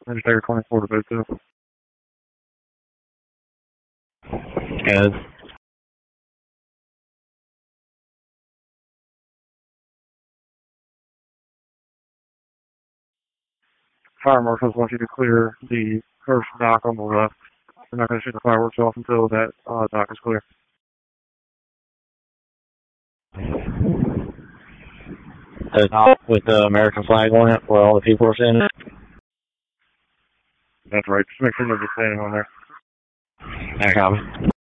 Undertaker 24 to boot 2. Good. Fire marshals want you to clear the first dock on the left. They're not going to shoot the fireworks off until that dock is clear. The dock with the American flag on it, where all the people are standing? That's right. Just make sure nobody's standing on there. I copy.